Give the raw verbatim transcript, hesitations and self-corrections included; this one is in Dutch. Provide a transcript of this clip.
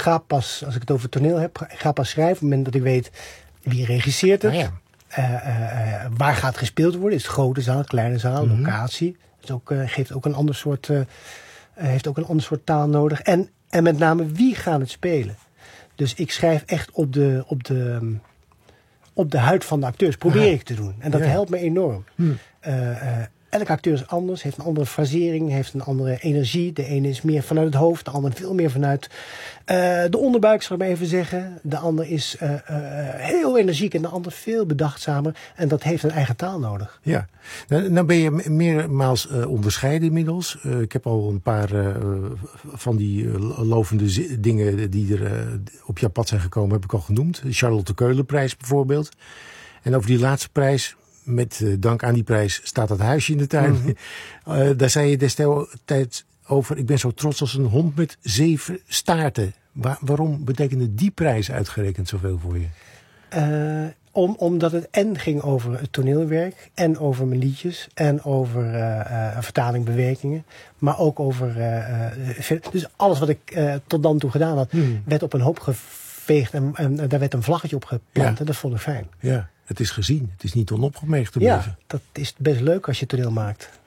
ga pas, als ik het over toneel heb, ik ga pas schrijven op het moment dat ik weet wie regisseert het. Ah, ja. Uh, uh, uh, waar gaat gespeeld worden? Is het grote zaal, kleine zaal, Mm-hmm. locatie? Dus ook, uh, geeft ook een ander soort, uh, uh, heeft ook een ander soort taal nodig. En, en met name wie gaat het spelen? Dus ik schrijf echt op de, op de, um, op de huid van de acteurs. Probeer Aha. ik te doen. En dat Ja. helpt me enorm. Hmm. Uh, uh, elke acteur is anders, heeft een andere frasering, heeft een andere energie. De ene is meer vanuit het hoofd, de ander veel meer vanuit uh, de onderbuik, zal ik maar even zeggen. De ander is uh, uh, heel energiek en de ander veel bedachtzamer. En dat heeft een eigen taal nodig. Ja, nou, nou ben je meermaals uh, onderscheiden inmiddels. Uh, ik heb al een paar uh, van die uh, lovende zi- dingen die er uh, op jouw pad zijn gekomen, heb ik al genoemd. De Charlotte Keulenprijs bijvoorbeeld. En over die laatste prijs, met uh, dank aan die prijs, staat dat huisje in de tuin. Mm-hmm. uh, daar zei je destijds over, ik ben zo trots als een hond met zeven staarten. Waar, waarom betekende die prijs uitgerekend zoveel voor je? Uh, om, omdat het en ging over het toneelwerk, en over mijn liedjes, en over uh, uh, vertaling, bewerkingen, maar ook over uh, uh, dus alles wat ik uh, tot dan toe gedaan had, hmm. werd op een hoop geveegd en, en uh, daar werd een vlaggetje op geplant. Ja. En dat vond ik fijn. Ja, het is gezien. Het is niet onopgemerkt gebleven. Ja, dat is best leuk als je toneel maakt.